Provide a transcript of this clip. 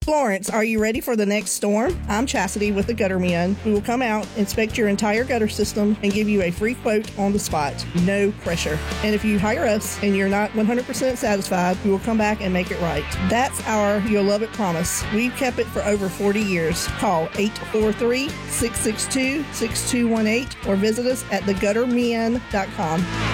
Florence, are you ready for the next storm? I'm Chastity with the Gutter Men. We will come out, inspect your entire gutter system, and give you a free quote on the spot. No pressure. And if you hire us and you're not 100% satisfied, we will come back and make it right. That's our You'll Love It promise. We've kept it for over 40 years. Call 843-662-6218 or visit us at theguttermen.com.